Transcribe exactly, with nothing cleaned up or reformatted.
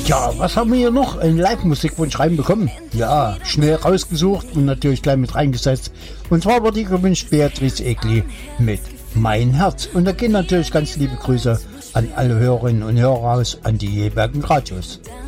Ja, was haben wir hier noch? Ein Live-Musikwunsch reinbekommen. Ja, schnell rausgesucht und natürlich gleich mit reingesetzt. Und zwar wurde die gewünscht Beatrice Egli mit Mein Herz. Und da gehen natürlich ganz liebe Grüße an alle Hörerinnen und Hörer raus, an die jeweiligen Radios.